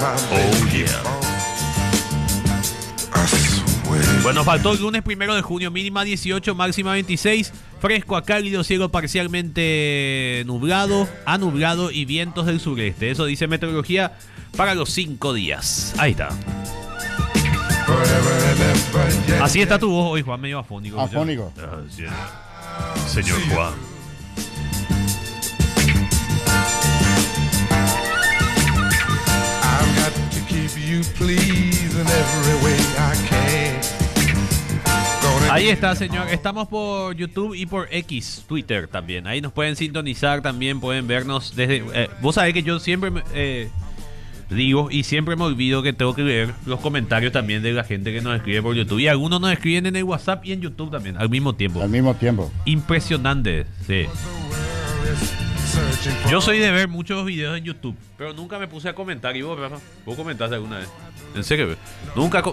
Oh yeah. Bueno, faltó el lunes 1 de junio, mínima 18, máxima 26, fresco a cálido, cielo parcialmente nublado, a nublado y vientos del sureste. Eso dice meteorología para los 5 días. Ahí está. Así está tu voz hoy, Juan, medio afónico. Afónico. Sí. Señor Juan. I've got to keep you pleased in every way I can. Ahí está, señor. Estamos por YouTube y por X, Twitter también. Ahí nos pueden sintonizar también, pueden vernos desde... vos sabés que yo siempre digo y siempre me olvido que tengo que leer los comentarios también de la gente que nos escribe por YouTube. Y algunos nos escriben en el WhatsApp y en YouTube también, al mismo tiempo. Al mismo tiempo. Impresionante, sí. Yo soy de ver muchos videos en YouTube, pero nunca me puse a comentar. ¿Y vos, Rafa? ¿Vos comentaste alguna vez? ¿En serio? Nunca...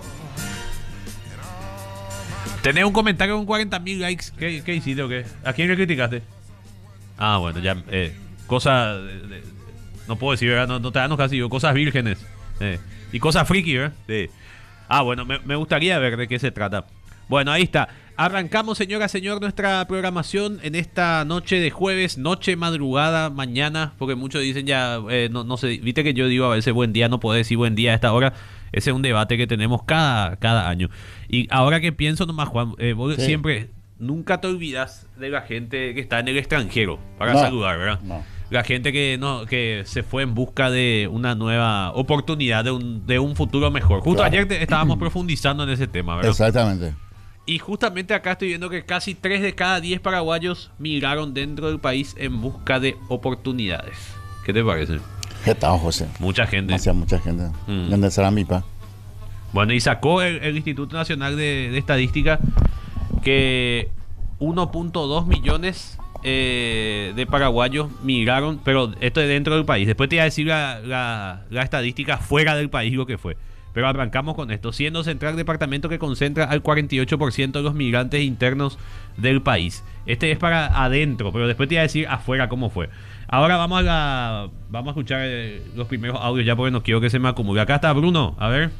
Tenés un comentario con 40.000 likes. ¿Qué hiciste o qué? ¿A quién le criticaste? Ah, bueno, ya. Cosas. No puedo decir, ¿verdad? No te dan casi. Cosas vírgenes. Y cosas friki, ¿verdad? Sí. Ah, bueno, me gustaría ver de qué se trata. Bueno, ahí está. Arrancamos, señora, señor, nuestra programación en esta noche de jueves, noche, madrugada, mañana. Porque muchos dicen ya. No sé. Viste que yo digo a veces buen día, no puedo decir buen día a esta hora. Ese es un debate que tenemos cada año. Y ahora que pienso nomás, Juan, vos Sí. siempre, nunca te olvidas de la gente que está en el extranjero para saludar, ¿verdad? No. La gente que se fue en busca de una nueva oportunidad, de un futuro mejor. Justo Claro. ayer estábamos profundizando en ese tema, ¿verdad? Exactamente. Y justamente acá estoy viendo que casi 3 de cada 10 paraguayos migraron dentro del país en busca de oportunidades. ¿Qué te parece? ¿Qué tal, José? Mucha gente. Demasiada mucha gente. Mm. ¿Dónde será mi pa? Bueno, y sacó el Instituto Nacional de Estadística que 1.2 millones de paraguayos migraron, pero esto es dentro del país. Después te voy a decir la estadística fuera del país lo que fue. Pero arrancamos con esto, siendo Central departamento que concentra al 48% de los migrantes internos del país. Este es para adentro, pero después te voy a decir afuera cómo fue. Ahora vamos a escuchar los primeros audios ya porque no quiero que se me acumule. Acá está Bruno, a ver.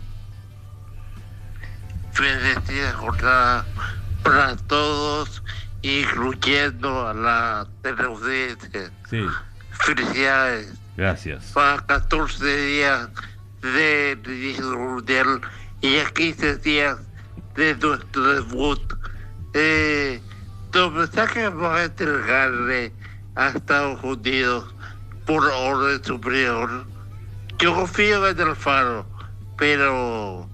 Felicidades jornada para todos, incluyendo a la teleaudiencia. Sí, Felicidades. gracias. Para 14 días de inicio mundial y a 15 días de nuestro debut. Los mensajes van a entregarle a Estados Unidos por orden superior. Yo confío en Alfaro, pero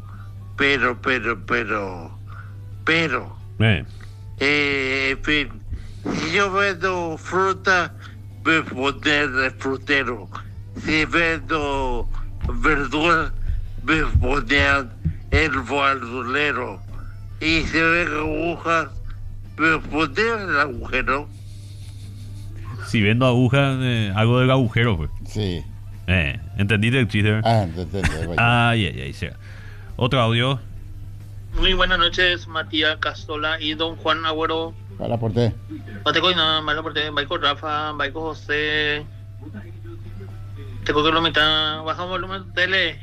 en fin, si yo vendo fruta, me pondré de frutero. Si vendo verdura, me pondré el verdulero. Y si vendo agujas, me pondré el agujero. Si vendo agujas, hago del agujero, pues. Sí. ¿Entendiste el chiste? Ay, sea. Otro audio. Muy buenas noches, Matías Castola y don Juan Agüero. Para porté. Matecoina, malo por te, Baico Rafa, Baico José. Te coge la mitad, baja volumen de tu tele.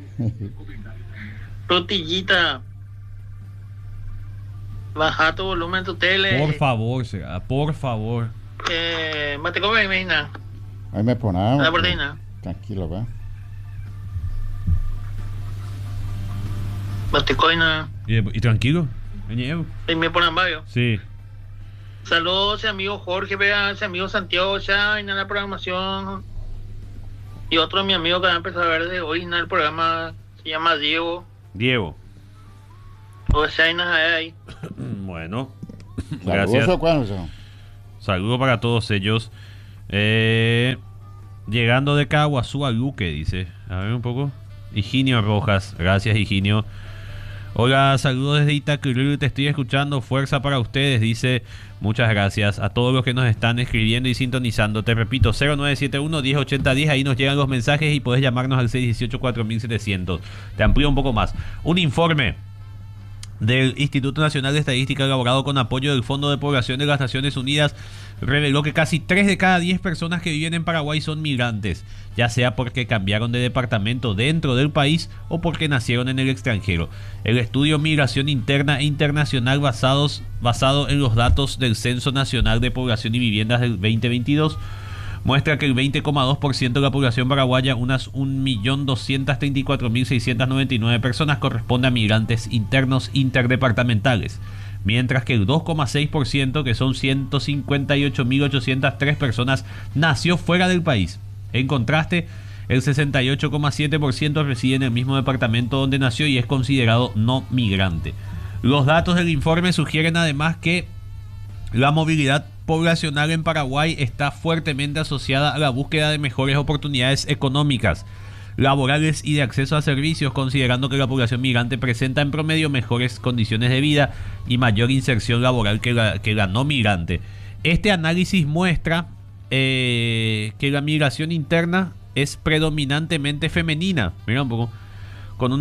Rotillita. Baja tu volumen de tu tele. Por favor, sea, por favor. Matecoina, imagina. Ahí me ponemos. La proteína. Tranquilo, va. Matecoina. Y tranquilo. Y me ponen varios. Sí. Saludos, amigo Jorge, vea, ese amigo Santiago, ya en la programación. Y otro de mi amigo que va a empezar a ver desde hoy en el programa, se llama Diego. Diego. O sea, ahí. Bueno. Gracias. Gracias. Saludos para todos ellos. Llegando de Caguazú a Luque, dice. A ver un poco. Higinio Rojas. Gracias, Higinio. Hola, saludos desde Itacurú, te estoy escuchando, fuerza para ustedes, dice. Muchas gracias a todos los que nos están escribiendo y sintonizando. Te repito, 0971-1080-10, ahí nos llegan los mensajes y podés llamarnos al 618-4700. Te amplío un poco más. Un informe del Instituto Nacional de Estadística, elaborado con apoyo del Fondo de Población de las Naciones Unidas, reveló que casi 3 de cada 10 personas que viven en Paraguay son migrantes, ya sea porque cambiaron de departamento dentro del país o porque nacieron en el extranjero. El estudio Migración Interna e Internacional, basado en los datos del Censo Nacional de Población y Viviendas del 2022, muestra que el 20,2% de la población paraguaya, unas 1.234.699 personas, corresponde a migrantes internos interdepartamentales, mientras que el 2,6%, que son 158.803 personas, nació fuera del país. En contraste, el 68,7% reside en el mismo departamento donde nació y es considerado no migrante. Los datos del informe sugieren además que la movilidad poblacional en Paraguay está fuertemente asociada a la búsqueda de mejores oportunidades económicas, laborales y de acceso a servicios, considerando que la población migrante presenta en promedio mejores condiciones de vida y mayor inserción laboral que la no migrante. Este análisis muestra que la migración interna es predominantemente femenina, mira un poco, con un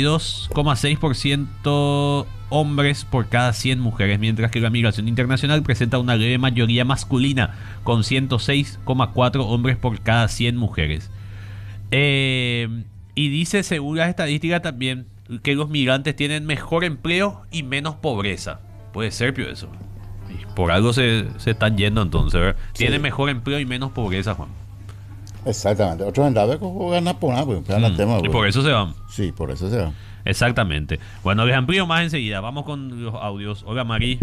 92,6% hombres por cada 100 mujeres, mientras que la migración internacional presenta una leve mayoría masculina, con 106,4 hombres por cada 100 mujeres. Y dice, según las estadísticas también, que los migrantes tienen mejor empleo y menos pobreza. Puede ser, pero eso. Y por algo se están yendo entonces, ¿verdad? Sí. Tienen mejor empleo y menos pobreza, Juan. Exactamente. Otros andaban con ganas por nada, pues, el tema, Y pues. por eso se van. Sí, por eso se va. Exactamente. Bueno, les amplío más enseguida. Vamos con los audios. Hola, Mari.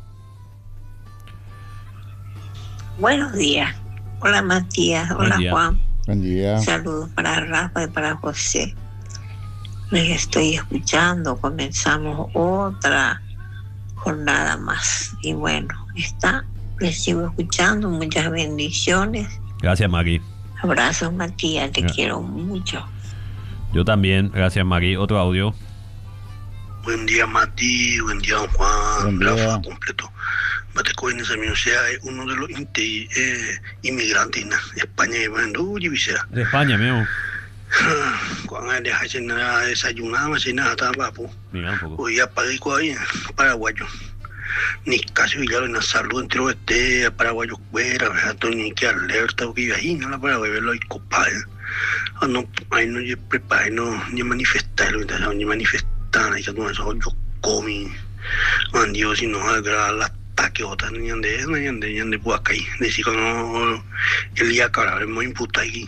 Buenos días. Hola Matías. Buen Hola día. Juan. Buen día. Saludos para Rafa y para José. Les estoy escuchando. Comenzamos otra jornada más. Y bueno, les sigo escuchando. Muchas bendiciones. Gracias, Mari. Abrazos Matías. Te quiero mucho. Yo también. Gracias, Mari. Otro audio. Buen día, Mati. Buen día, don Juan. Buen día. Rafa, completo. Matecoin esa sea es uno de los inmigrantes de España y bueno, sea. De España, mismo. Cuando deja nada desayunar, más nada papo. Mira un poco. Hoy apagué ahí, paraguayo. Ni casi ya en la salud entre los paraguayos fuera, ni que alerta, porque ahí no la Paraguay, verlo y copar. No, ahí no se prepara, no, ni manifestar, ni manifestar, y que no eso yo comí. Man, Dios, si no haga la ataque otra, ni ande por acá, decir que no, el día cara, es muy imputa aquí.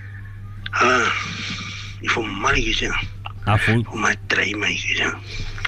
Y fue mal que sea. A full. Fue más traíma que sea.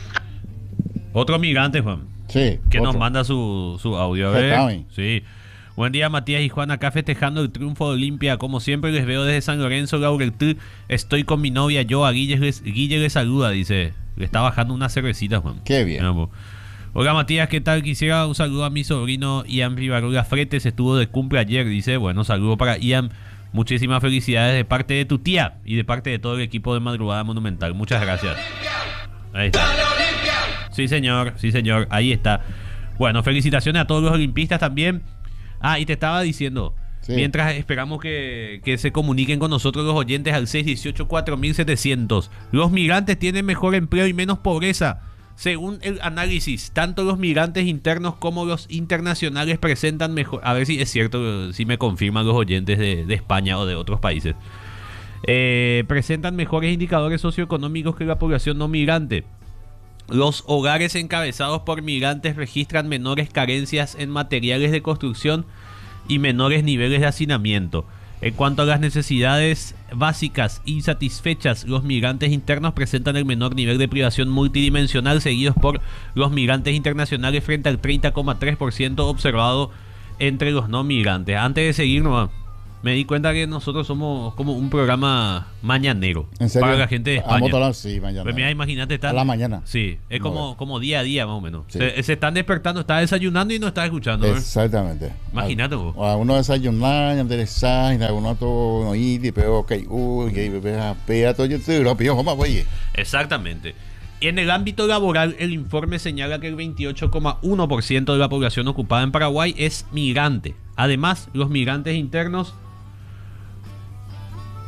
Otro migrante, Juan, Sí. que nos otro. manda su audio. A ver. Jetami. Sí. Buen día, Matías y Juan, acá festejando el triunfo de Olimpia. Como siempre les veo desde San Lorenzo, Laurel. Estoy con mi novia, yo a Guille le saluda, dice. Le está bajando una cervecita, Juan. Qué bien. Mira, po. Hola, Matías, ¿qué tal? Quisiera un saludo a mi sobrino Ian Rivarola Fretes, estuvo de cumple ayer, dice. Bueno, saludo para Ian. Muchísimas felicidades de parte de tu tía y de parte de todo el equipo de Madrugada Monumental. Muchas gracias. Ahí está. Sí, señor, ahí está. Bueno, felicitaciones a todos los olimpistas también. Ah, y te estaba diciendo, Sí. mientras esperamos que se comuniquen con nosotros los oyentes al 618-4700, los migrantes tienen mejor empleo y menos pobreza. Según el análisis, tanto los migrantes internos como los internacionales presentan mejor... A ver si es cierto, si me confirman los oyentes de España o de otros países. Presentan mejores indicadores socioeconómicos que la población no migrante. Los hogares encabezados por migrantes registran menores carencias en materiales de construcción y menores niveles de hacinamiento. En cuanto a las necesidades básicas insatisfechas, los migrantes internos presentan el menor nivel de privación multidimensional, seguidos por los migrantes internacionales frente al 30,3% observado entre los no migrantes. Antes de seguir, nomás, me di cuenta que nosotros somos como un programa mañanero ¿En serio? para la gente de España. Vamos a hablar, sí, mañana. Pues mira, imagínate estar A la mañana. Sí, es como día a día más o menos. Sí. Se están despertando, está desayunando y no está escuchando. ¿Eh? Exactamente. Imagínate vos. A uno desayunar, enderezar, y a uno todo oír, pero ok, uy, pega todo, yo te lo pido, vamos, oye. Exactamente. En el ámbito laboral, el informe señala que el 28,1% de la población ocupada en Paraguay es migrante. Además, los migrantes internos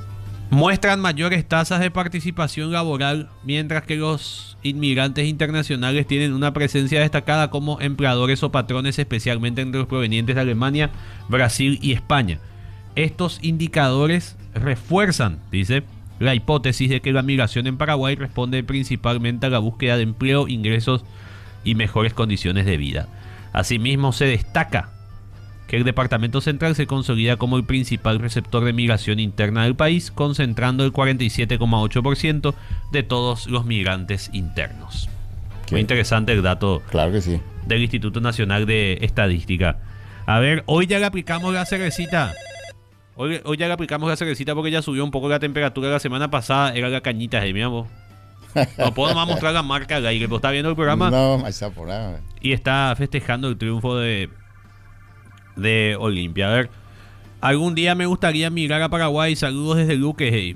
muestran mayores tasas de participación laboral, mientras que los inmigrantes internacionales tienen una presencia destacada como empleadores o patrones, especialmente entre los provenientes de Alemania, Brasil y España. Estos indicadores refuerzan, dice, la hipótesis de que la migración en Paraguay responde principalmente a la búsqueda de empleo, ingresos y mejores condiciones de vida. Asimismo, se destaca que el Departamento Central se consolida como el principal receptor de migración interna del país, concentrando el 47,8% de todos los migrantes internos. ¿Qué? Muy interesante el dato, Claro que sí. del Instituto Nacional de Estadística. A ver, hoy ya le aplicamos la cervecita. Hoy ya le aplicamos la cervecita porque ya subió un poco la temperatura. La semana pasada era la cañita, mira vos. No puedo nomás mostrar la marca al aire, pero está viendo el programa No, está por ahí. y está festejando el triunfo de Olimpia. A ver, algún día me gustaría migrar a Paraguay. Saludos desde Luque. Hey.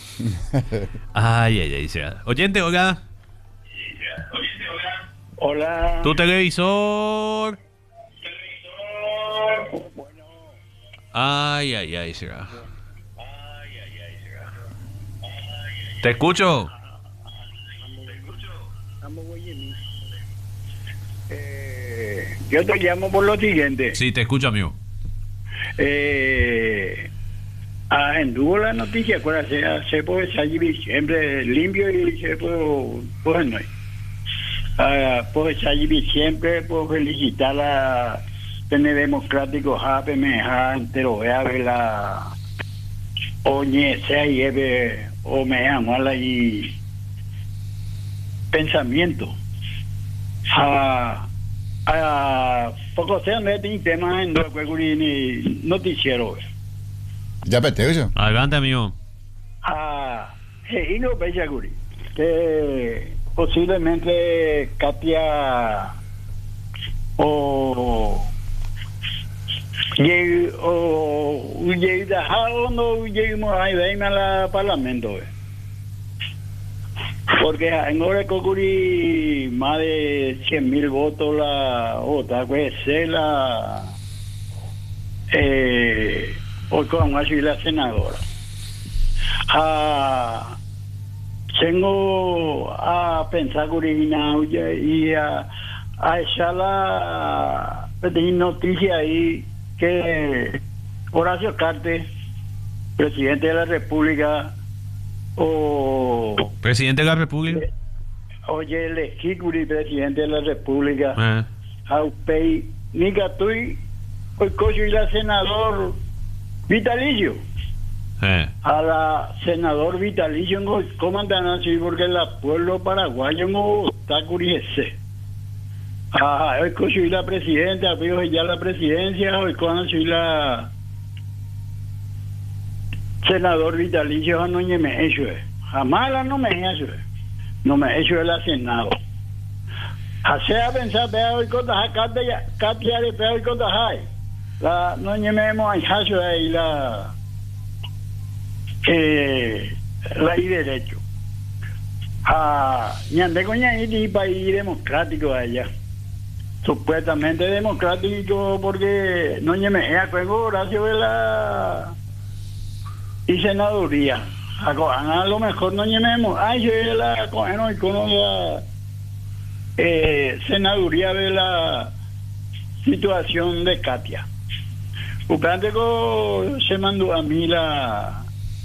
Ay. Oyente, hola. Hola. Tu televisor. Ay, será. Te escucho. Yo te llamo por lo siguiente. Sí, te escucho, amigo. Anduvo la noticia, acuérdate, se puede salir siempre limpio y se puede, pues no. Puede salir siempre, puedo felicitar a tener democrático, jape, meja, entero, vea, la oñe, sea y eve, o me mala y pensamiento. Poco sea, no hay tema en el noticiero. Ya peteo yo. Adelante, amigo. Y no veía que posiblemente Katia o no lleguemos a ir al Parlamento. Porque en hora que más de 100.000 votos la otra puede ser la hoy con la senadora. Tengo a pensar y a echar la noticia ahí que Horacio Cartes, presidente de la República, Presidente de la República. Oye, el Ejicuri, presidente de la República, Aupei, Nicatui, hoy cocho y la senador vitalicio. A la senador vitalicio, ¿cómo andan así? Porque el pueblo paraguayo no está curiese. Hoy cocho y la presidenta, pero ya la presidencia, hoy cuando soy la senador vitalicio, no me hecho. Jamás no me hecho. No me hecho el Senado. Hace a pensar, vea hoy con la Katia de Peo y con la no llamemos a hecho ahí la y derecho. Ñande coña y país democrático allá. Supuestamente democrático porque no llame a juego Horacio de la y senaduría. A lo mejor no llamemos. Yo la cogemos y con la senaduría de la situación de Katia. Porque se mandó a mí la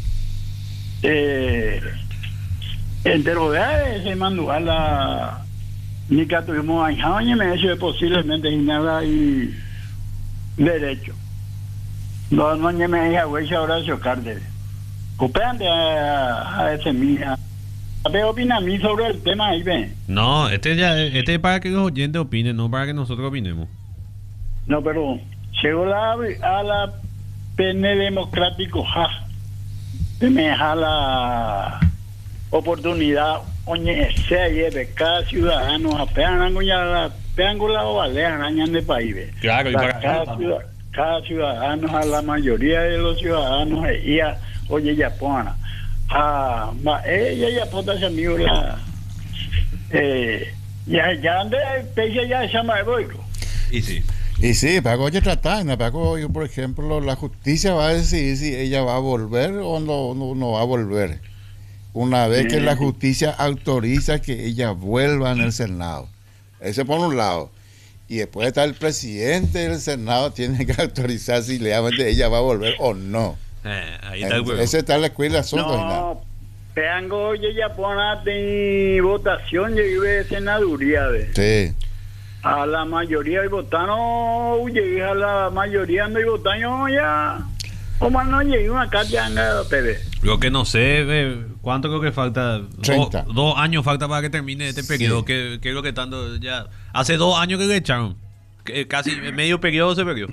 entero de se mandó a la ni que tuvimos a me hecho posiblemente y nada y derecho. No me dije a Horacio Cartes. Copéate a ese mía. ¿Qué opina a mí sobre el tema ahí, ven? No, este es para que los oyentes opinen, no para que nosotros opinemos. No, pero llegó a la PN democrático, me deja la oportunidad, oye, se lleve cada ciudadano, apean con la ovalea, arañan de país, ¿ve? Claro, y para cada ciudadano, a la mayoría de los ciudadanos, oye, ya pona. Ella ya pota ese amigo la. Ya ande, pese ya se llama el boico. Y sí. Y sí, Paco ya trata, Paco, yo, por ejemplo, la justicia va a decidir si ella va a volver o no va a volver. Una vez que la justicia autoriza que ella vuelva en el Senado. Ese por un lado. Y después está el presidente del Senado, tiene que autorizar si realmente ella va a volver o no. Ahí está el huevo. Ese está la escuela de asuntos. No, tengo ya pona de votación de senaduría. Sí. A la mayoría de votanos, llegué a la mayoría de votanos ya. O más no llegué una carta TV. Lo que no sé, ¿cuánto creo que falta? 30. 2 años falta para que termine este periodo. Sí. Que es lo que tanto ya. Hace 2 años que le echaron. Casi medio periodo se perdió.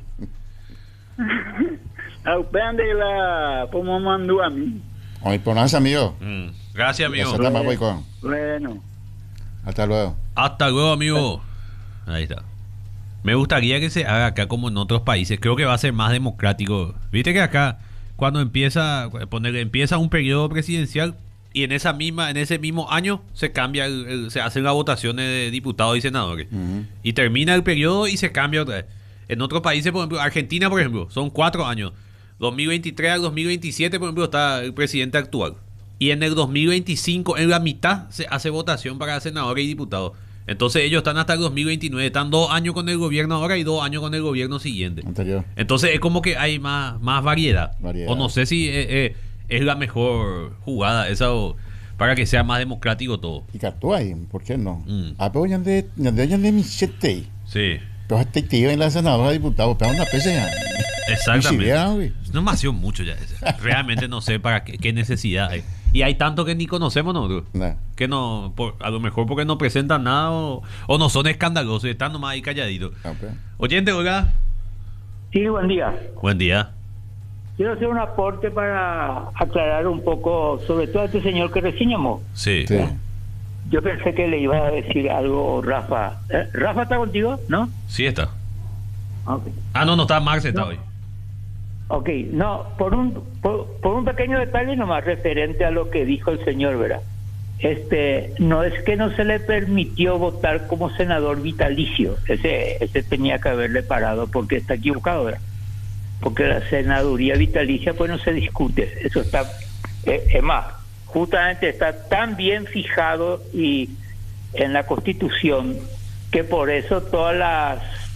Aupende la como mandó a mí. Hoy ponerse, amigo. Gracias, amigo. Bueno. Hasta luego. Hasta luego, amigo. Ahí está. Me gustaría que se haga acá como en otros países. Creo que va a ser más democrático. Viste que acá, cuando empieza un periodo presidencial y en ese mismo año se cambia, se hacen las votaciones de diputados y senadores. Y termina el periodo y se cambia otra vez. En otros países, por ejemplo, Argentina, por ejemplo, son 4 años. 2023 al 2027, por ejemplo, está el presidente actual. Y en el 2025, en la mitad, se hace votación para senadores y diputados. Entonces ellos están hasta el 2029, están 2 años con el gobierno ahora y 2 años con el gobierno siguiente. Anterior. Entonces es como que hay más variedad. O no sé si es la mejor jugada esa para que sea más democrático todo. Y que actúa ahí, ¿por qué no? Pero ya de mi chete. Sí. Pero este tío en la senadora diputado, pero una pesa ya. Exactamente. No me ha sido mucho ya ese. Realmente no sé para qué necesidad hay. Y hay tanto que ni conocemos nosotros. Que no, a lo mejor porque no presentan nada o no son escandalosos, están nomás ahí calladitos. Oyente, oiga. Sí, buen día. Buen día. Quiero hacer un aporte para aclarar un poco, sobre todo a este señor que recién llamó. Sí. Yo pensé que le iba a decir algo Rafa. ¿Rafa está contigo? ¿No? Sí está. Okay. No está Max, está hoy. Ok, no, por un pequeño detalle nomás referente a lo que dijo el señor, ¿verdad? No es que no se le permitió votar como senador vitalicio, ese tenía que haberle parado porque está equivocado, ¿verdad? Porque la senaduría vitalicia pues no se discute, eso está, es más, justamente está tan bien fijado y en la Constitución que por eso todas las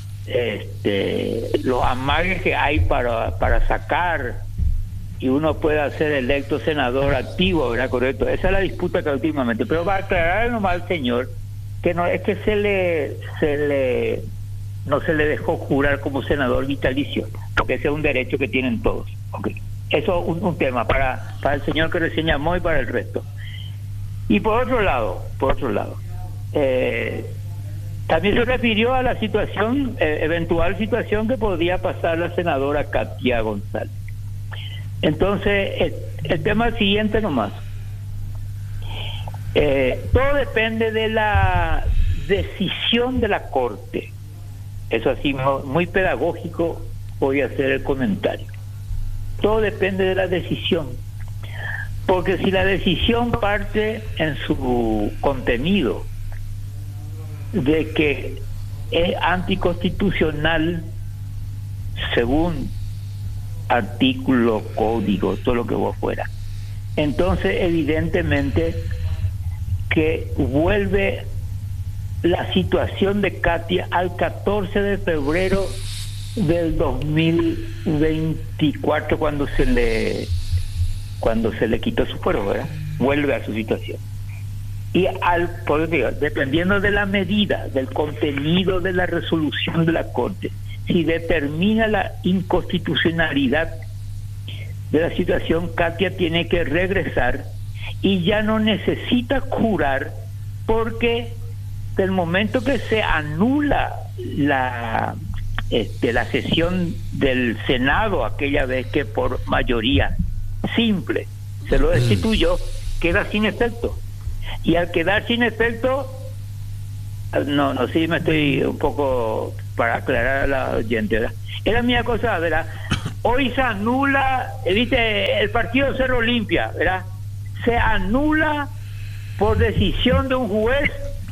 los amagues que hay para sacar y uno pueda ser electo senador activo, ¿verdad? Correcto, esa es la disputa que últimamente, pero va a aclarar nomás al señor que no es que no se le dejó jurar como senador vitalicio, porque ese es un derecho que tienen todos. Okay. Eso es un tema para el señor que recién llamó y para el resto. Y por otro lado también se refirió a la situación, eventual situación que podría pasar la senadora Katia González. Entonces, el tema siguiente nomás. Todo depende de la decisión de la Corte. Eso así, muy pedagógico, voy a hacer el comentario. Todo depende de la decisión. Porque si la decisión parte en su contenido de que es anticonstitucional según artículo, código, todo lo que vos fuera, entonces evidentemente que vuelve la situación de Katia al 14 de febrero del 2024 cuando se le quitó su fuero, ¿verdad? Vuelve a su situación. Y dependiendo de la medida, del contenido de la resolución de la Corte, si determina la inconstitucionalidad de la situación, Katia tiene que regresar y ya no necesita jurar, porque del momento que se anula la sesión del Senado, aquella vez que por mayoría simple se lo destituyó, queda sin efecto. Y al quedar sin efecto, no sé si me estoy un poco para aclarar a la oyente, ¿verdad? Era mi cosa, ¿verdad? Hoy se anula, ¿viste? El partido Cerro Limpia, ¿verdad? Se anula por decisión de un juez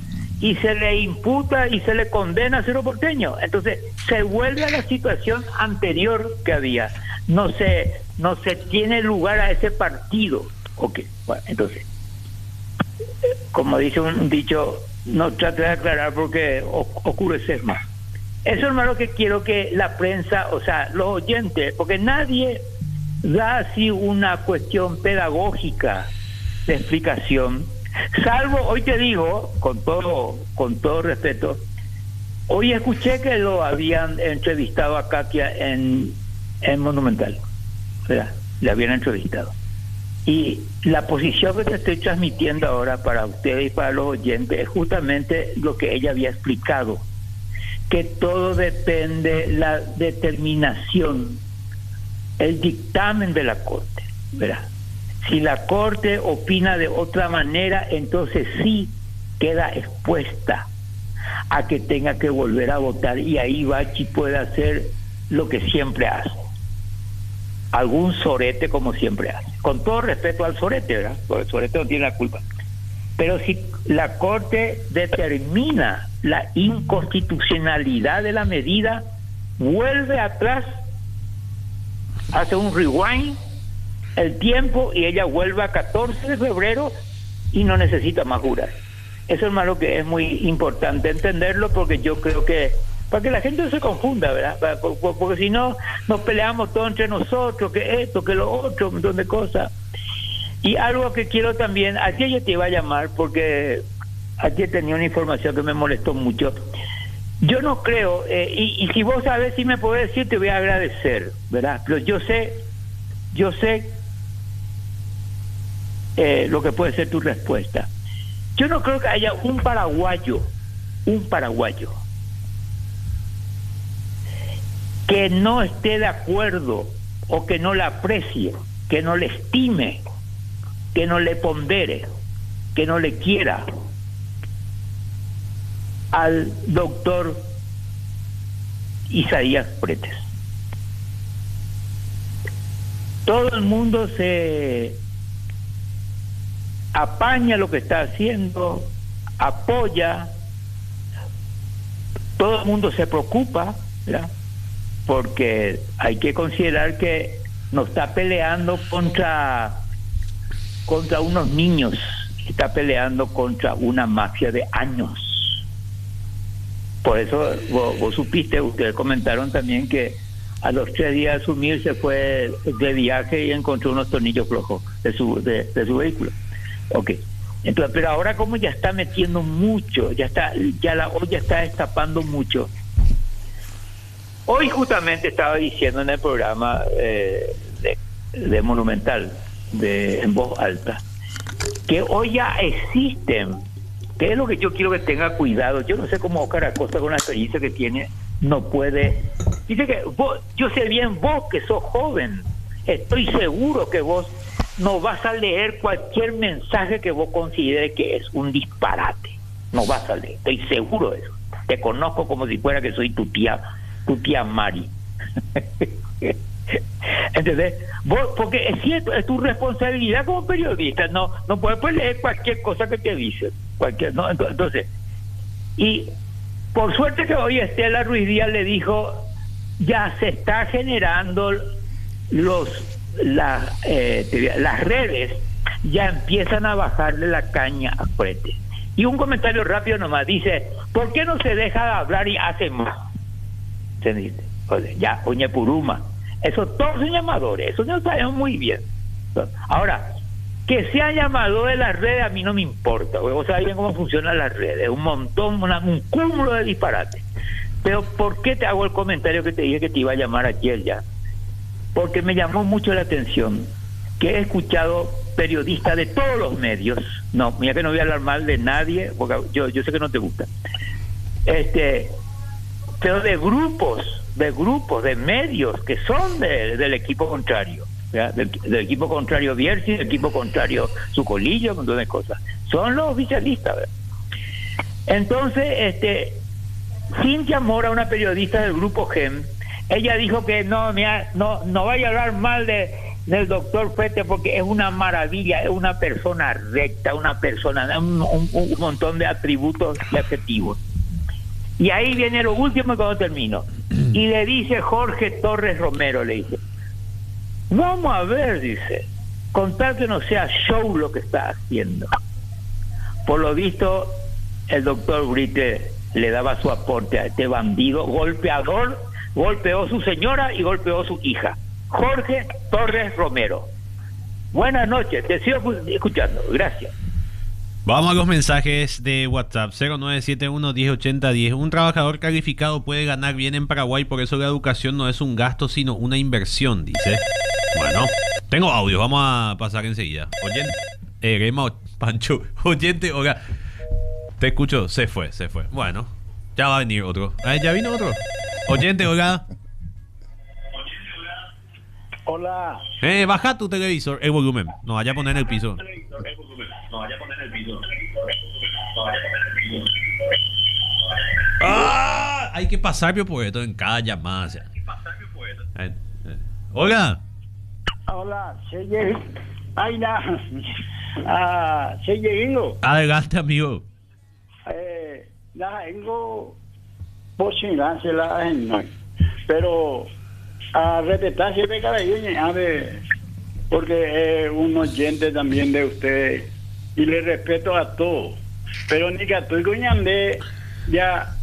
y se le imputa y se le condena a Cerro Porteño. Entonces se vuelve a la situación anterior que había. No se tiene lugar a ese partido. Ok, bueno, entonces, como dice un dicho, no trate de aclarar porque oscureces más. Eso es lo que quiero que la prensa, o sea, los oyentes, porque nadie da así una cuestión pedagógica de explicación, salvo, hoy te digo, con todo respeto, hoy escuché que lo habían entrevistado a Katia en Monumental, ¿verdad? Le habían entrevistado. Y la posición que te estoy transmitiendo ahora para ustedes y para los oyentes es justamente lo que ella había explicado, que todo depende la determinación, el dictamen de la Corte, ¿verdad? Si la Corte opina de otra manera, entonces sí queda expuesta a que tenga que volver a votar, y ahí Bachi puede hacer lo que siempre hace, algún sorete como siempre hace, con todo respeto al sorete, ¿verdad? Porque el sorete no tiene la culpa. Pero si la Corte determina la inconstitucionalidad de la medida, vuelve atrás, hace un rewind el tiempo y ella vuelve a 14 de febrero y no necesita más jurar. Eso es malo, que es muy importante entenderlo, porque yo creo que para que la gente no se confunda, ¿verdad? Porque si no, nos peleamos todos entre nosotros, que esto, que lo otro, un montón de cosas. Y algo que quiero también, ayer yo te iba a llamar porque ayer tenía una información que me molestó mucho. Yo no creo, y si vos sabés, si me podés decir, te voy a agradecer, ¿verdad? Pero yo sé lo que puede ser tu respuesta. Yo no creo que haya un paraguayo que no esté de acuerdo, o que no le aprecie, que no le estime, que no le pondere, que no le quiera al doctor Isaías Pretes. Todo el mundo se apaña lo que está haciendo, apoya, todo el mundo se preocupa, ¿verdad? Porque hay que considerar que no está peleando contra unos niños, está peleando contra una mafia de años. Por eso vos supiste, ustedes comentaron también que a los 3 días de asumir se fue de viaje y encontró unos tornillos flojos de su vehículo. Ok. Entonces, pero ahora como ya está metiendo mucho, ya la olla está destapando mucho. Hoy justamente estaba diciendo en el programa de Monumental, en voz alta, que hoy ya existen, que es lo que yo quiero que tenga cuidado. Yo no sé cómo Oscar Acosta, con la experiencia que tiene, no puede. Dice que yo sé bien, vos que sos joven, estoy seguro que vos no vas a leer cualquier mensaje que vos consideres que es un disparate. No vas a leer, estoy seguro de eso. Te conozco como si fuera que soy tu tía Mari. Entonces, vos, porque es cierto, es tu responsabilidad como periodista, no puedes leer cualquier cosa que te dicen, no, entonces, y por suerte que hoy Estela Ruiz Díaz le dijo, ya se está generando las redes ya empiezan a bajarle la caña a Pretes. Y un comentario rápido nomás, dice, ¿por qué no se deja de hablar y hace más? Se dice, oye, ya, Oña Puruma, eso todos son llamadores, eso no sabemos muy bien. Ahora, que sean llamadores de las redes a mí no me importa, vos sabés bien cómo funcionan las redes, un montón, un cúmulo de disparates. Pero ¿por qué te hago el comentario que te dije que te iba a llamar ayer ya? Porque me llamó mucho la atención que he escuchado periodistas de todos los medios, no, mira que no voy a hablar mal de nadie, porque yo sé que no te gusta, pero de grupos, de medios que son del equipo contrario, del equipo contrario Bierzi, del equipo contrario Zucolillo, un montón de cosas, son los oficialistas, ¿verdad? Entonces, Cintia Mora, una periodista del grupo GEM, ella dijo que no vaya a hablar mal de del doctor Fete porque es una maravilla, es una persona recta, una persona, un montón de atributos y adjetivos. Y ahí viene lo último cuando termino. Y le dice Jorge Torres Romero, le dice, vamos a ver, dice, contar que no sea show lo que está haciendo. Por lo visto, el doctor Brite le daba su aporte a este bandido golpeador, golpeó a su señora y golpeó a su hija. Jorge Torres Romero. Buenas noches, te sigo escuchando, gracias. Vamos a los mensajes de WhatsApp 0971-1080-10. Un trabajador calificado puede ganar bien en Paraguay, por eso la educación no es un gasto sino una inversión, dice. Bueno, tengo audio, vamos a pasar enseguida. Oyente, Rema Pancho, oyente, oiga, te escucho, se fue. Bueno, ya va a venir otro. Ya vino otro. Oyente, oiga. Hola. Baja tu televisor, el volumen. No vaya a poner en el piso. ¡Ah! Hay que pasar por esto en cada llamada. O sea. Hola. Hola, soy Diego. Adelante, amigo. Tengo posibilidad de la gente, pero a respetar siempre cada día, porque es un oyente también de usted y le respeto a todos, pero ni que estoy coñando ya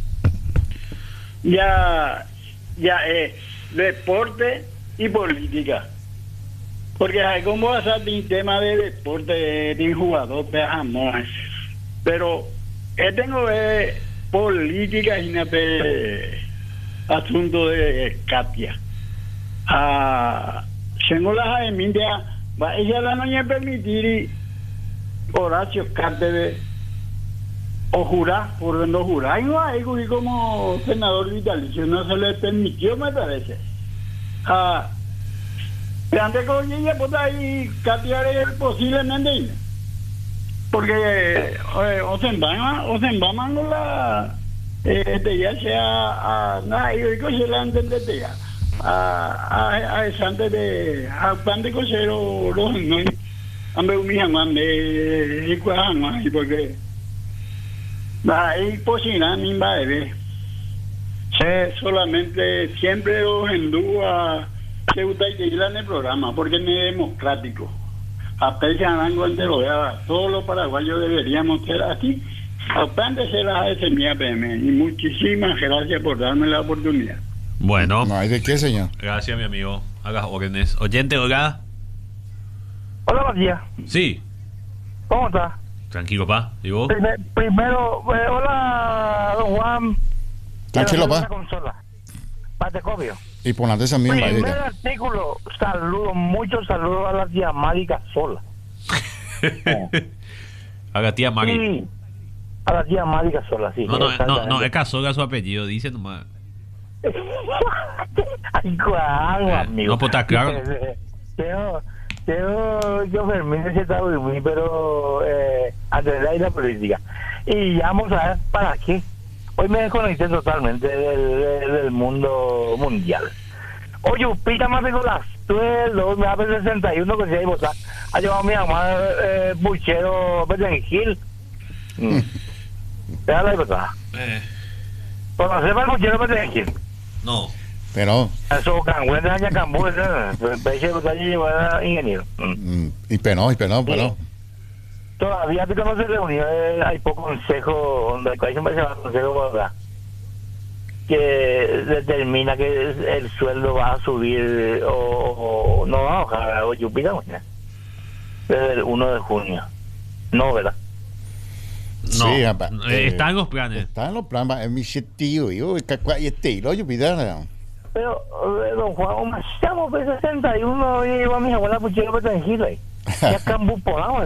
deporte y política, porque hay como va a ser un tema de deporte de un jugador de jamás, pero tengo política y asunto de Katia. Tengo la Jaimíndia, ella la no me permitir Horacio Cáceres o jurar, por no jurar. Y no hay como senador vitalicio, no se le permitió, me parece. Antes con ella, pues ahí Katia es posiblemente, porque o se embaman con la ya sea nada, yo digo se la entendete ya a antes de a pan de cosero los no ambe un mijan de cuajama y porque ahí posible ni va a ver solamente siempre los hindúes se gusta ir en el programa porque no es democrático. Todos los paraguayos deberíamos ser así. Aparte de la SMIA PM. Y muchísimas gracias por darme la oportunidad. Bueno. No hay de qué, señor. Gracias, mi amigo. Haga órdenes. Oyente, oiga. Hola, Matías. Sí. ¿Cómo estás? Tranquilo, pa. ¿Y vos? Primero, hola, don Juan. Tranquilo, pa. Patecopio. Y ponate esa misma. Primer artículo, muchos saludos a la tía Mágica Sola. A la tía Mari. Sí, a la tía Mágica Sola, sí. No, es Casoga su apellido, dice nomás. Ay, cuál, amigo. No, pues está claro. Yo Fermín se está muy, pero antes de la política. Y vamos a ver para qué. Hoy me desconecté totalmente del mundo mundial. Oye, Upita me pegó las 12, me da 61 que se iba a votar. Ha llevado a mi mamá buchero Betengil. Déjala de votar. ¿Conoces el buchero Betengil? No. Pero. Eso, Cangüen de Añacambú, peixe de votar y ingeniero. Y pero. Todavía no se reunió, hay poco consejo, donde hay un consejo que determina que el sueldo va a subir o no va a bajar, o Jupiter, desde el 1 de junio. No, ¿verdad? No, sí, está en los planes. Está en los planes, es mi tío, yo Jupiter. Pero, don Juan, estamos en 61 y iba a mi abuela puchero para Tengile. Ya Cambú Polao,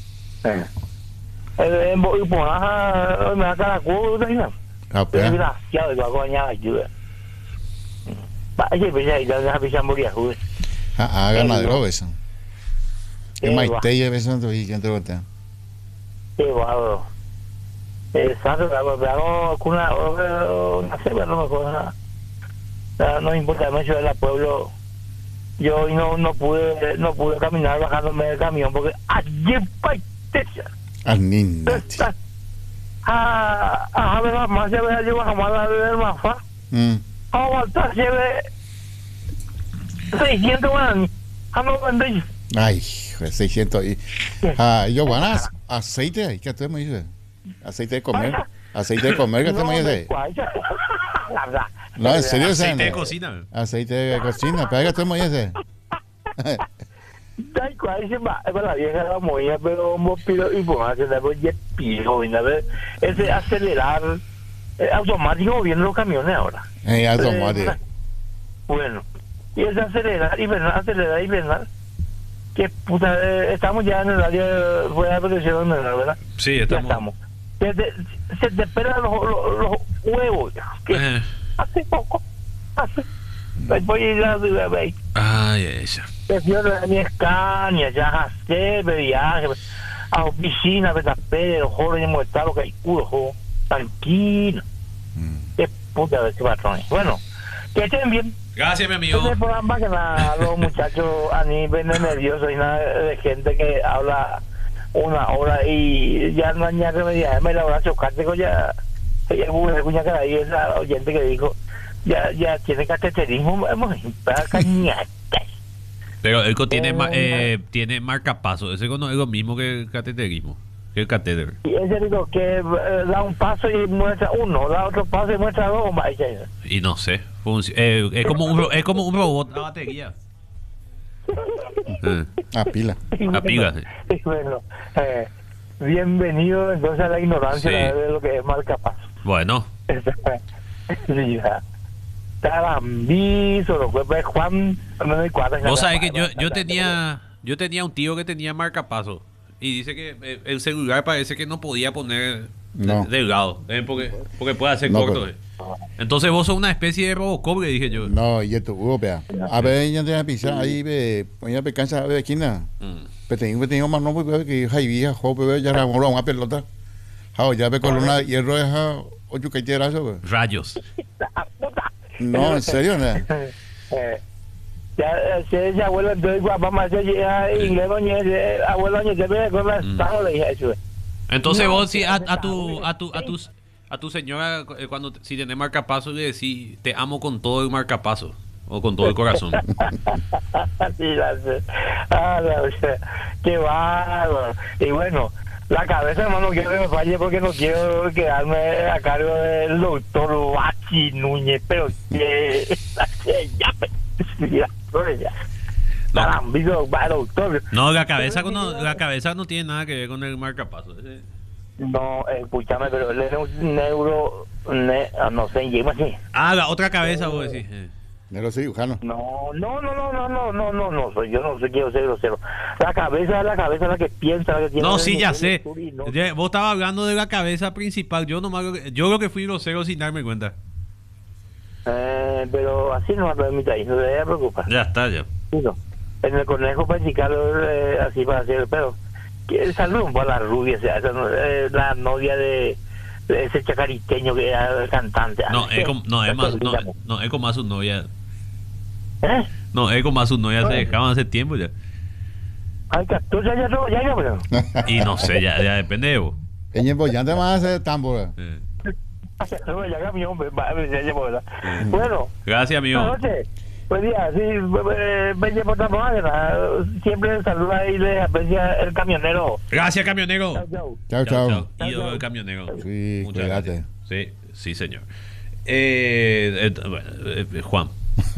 en Ponaja me da cada cubo, desgraciado, y va a coñar ayuda. Vaya, pues ya deja pisar morir a jugar. Ganadero, beso. Que maite ya beso en tu hija, entre botas. Qué guado. Exacto, pero no sé, pero no importa mucho del pueblo yo hoy no pude caminar bajándome del camión porque ayer a ver más se ve yo jamás la del mafa aguantar se ve 600 guaraní no vendí ay 600 y yo van aceite ¿qué te me dice? Aceite de comer ¿qué te me dice? No, en serio, aceite de cocina. Aceite de cocina, pero ¿qué te me dice? Tal cual se va, la vieja la moña, pero un pilo y pues hace algo ya pilo, ese acelerar automático viendo los camiones ahora. Automático. Bueno, y ese acelerar y frenar, que puta, estamos ya en el área de protección, ¿verdad? Sí, estamos. Se te pelan los huevos, que hace poco, voy a ir a la vez. Ay, esa. Prefiero la mi Escaña, ya hacer viaje a oficina, a los jóvenes muertos, que hay culo, tranquilo. Qué puta de ese patrón. Bueno, que estén bien. Gracias, mi amigo. Este programa que los muchachos a mí ven nerviosos y nada de gente que habla una hora y ya no añade me la hora chocarte con ya alguna cuña que ahí esa oyente que dijo ya tiene cateterismo para cañar. Pero ECO tiene marcapaso. Ese no es lo mismo que el cateterismo, que el catéter. Y ese digo que da un paso y muestra uno, da otro paso y muestra dos. Y no sé, es como un robot la batería. A pila. A pila, sí. Bueno, bienvenido entonces a la ignorancia de lo que es marcapaso. Bueno. Tarambizo, Juan, vos sabés que yo tenía un tío que tenía marcapaso y dice que el celular parece que no podía poner delgado, porque puede hacer corto. Pues. Entonces vos sos una especie de Robocop, le dije yo. No, y esto, europea. A ver, ya te voy a pisar ahí, voy a pecanza a ver esquina. Pero tengo más no, porque que Jaivía, joven, ya ramó una pelota. Ya ve columna de hierro, ocho que tirazo. Rayos. No, en serio, ¿no? Ya abuelo entonces guapa más inglés abuelo se ve con la estado le dije eso. Entonces vos si a tu señora cuando si tenés marcapaso le decís te amo con todo el marcapaso o con todo el corazón. Sí, qué bárbaro. Y bueno, la cabeza, hermano, quiero que me falle porque no quiero quedarme a cargo del doctor Bachi Núñez, pero que no, la cabeza no tiene nada que ver con el marcapaso. No, escúchame, pero él es un no sé, lleva así. La otra cabeza, vos decís. Negro cirujano. No, yo no sé, quiero ser grosero. La cabeza es la que piensa, la que tiene. No, sí, ya sé. Vos estabas hablando de la cabeza principal. Yo creo que fui grosero sin darme cuenta. Pero así no me permite ahí, no te preocupar. Ya está, ya. No. En el conejo principal, así para hacer el pedo. Saludos para la rubia, la novia de ese chacariteño que era el cantante. No, es como a su novia. No, es como a su novia se dejaban hace tiempo ya. Ay, tú ya, pero. Y no sé, ya depende de vos. Ya te vas a hacer tambor. Bueno. Gracias, amigo. Buenas noches. Pues día, sí, siempre saluda y le aprecia el camionero. Gracias, camionero. Chao. Ídolo del camionero. Sí, muchas gracias. Sí, señor. Juan.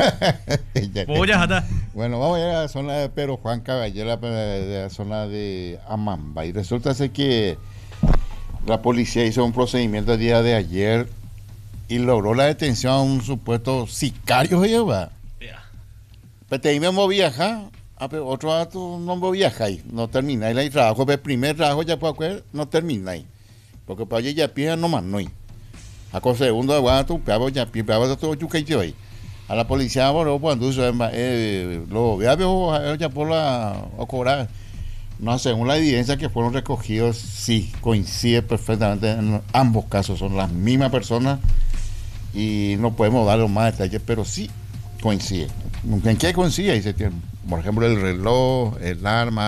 Bueno, vamos a ir a la zona de Pedro Juan Caballera, de la zona de Amamba. Y resulta ser que la policía hizo un procedimiento el día de ayer y logró la detención a un supuesto sicario. Pero te mismo viaja, pero otro dato no viaja ahí, no termina ahí el trabajo, el primer trabajo ya puede no termina ahí, porque para allá ya pide nomás no hay. A cosa segundo de guato, pero ya pide todo chucaito ahí. A la policía bueno cuando lo veo ya por la cobrar. No, según la evidencia que fueron recogidos, sí, coincide perfectamente en ambos casos, son las mismas personas y no podemos dar más detalles, pero sí coincide. ¿En qué consiste ese tiempo? Por ejemplo, el reloj, el arma,